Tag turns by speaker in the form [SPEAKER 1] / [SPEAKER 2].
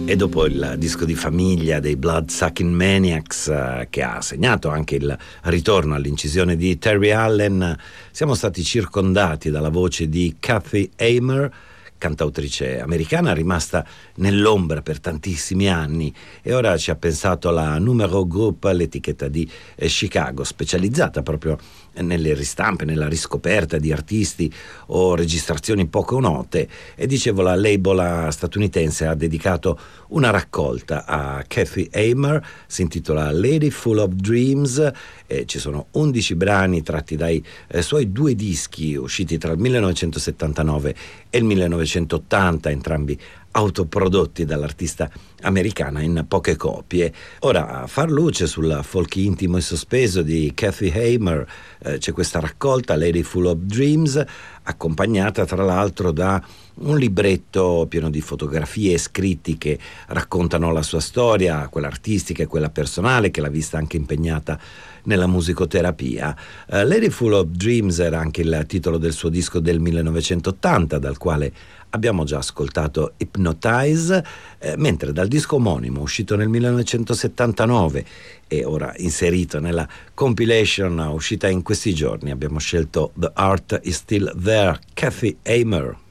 [SPEAKER 1] E dopo il disco di famiglia dei Bloodsucking Maniacs, che ha segnato anche il ritorno all'incisione di Terry Allen, siamo stati circondati dalla voce di Kathy Amer, cantautrice americana rimasta nell'ombra per tantissimi anni, e ora ci ha pensato la Numero Group, l'etichetta di Chicago, specializzata proprio nelle ristampe, nella riscoperta di artisti o registrazioni poco note. E dicevo, la label statunitense ha dedicato una raccolta a Kathy Amer, si intitola Lady Full of Dreams, e ci sono 11 brani tratti dai suoi 2 dischi usciti tra il 1979 e il 1980, entrambi autoprodotti dall'artista americana in poche copie. Ora, a far luce sul folk intimo e sospeso di Kathy Amer c'è questa raccolta Lady Full of Dreams, accompagnata tra l'altro da un libretto pieno di fotografie e scritti che raccontano la sua storia, quella artistica e quella personale, che l'ha vista anche impegnata nella musicoterapia. Lady Full of Dreams era anche il titolo del suo disco del 1980, dal quale abbiamo già ascoltato Hypnotize, mentre dal disco omonimo uscito nel 1979 e ora inserito nella compilation uscita in questi giorni abbiamo scelto The Art Is Still There, Kathy Amer.